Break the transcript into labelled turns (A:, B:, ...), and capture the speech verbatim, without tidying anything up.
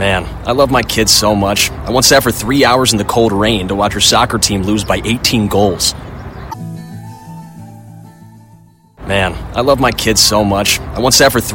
A: Man, I love my kids so much. I once sat for three hours in the cold rain to watch her soccer team lose by eighteen goals. Man, I love my kids so much. I once sat for three